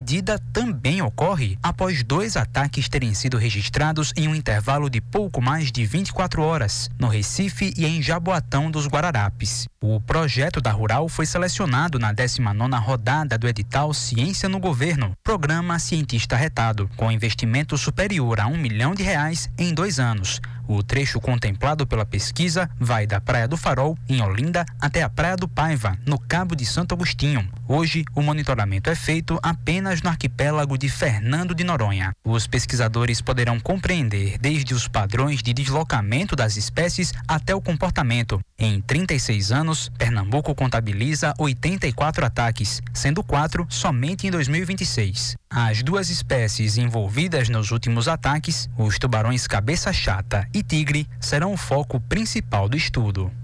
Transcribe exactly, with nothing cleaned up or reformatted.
medida também ocorre após dois ataques terem sido registrados em um intervalo de pouco mais de vinte e quatro horas, no Recife e em Jaboatão dos Guararapes. O projeto da Rural foi selecionado na décima nona rodada do edital Ciência no Governo, programa cientista retado, com investimento superior a um milhão de reais em dois anos. O trecho contemplado pela pesquisa vai da Praia do Farol, em Olinda, até a Praia do Paiva, no Cabo de Santo Agostinho. Hoje, o monitoramento é feito apenas no arquipélago de Fernando de Noronha. Os pesquisadores poderão compreender desde os padrões de deslocamento das espécies até o comportamento. Em trinta e seis anos, Pernambuco contabiliza oitenta e quatro ataques, sendo quatro somente em dois mil e vinte e seis. As duas espécies envolvidas nos últimos ataques, os tubarões cabeça chata e tigre, serão o foco principal do estudo.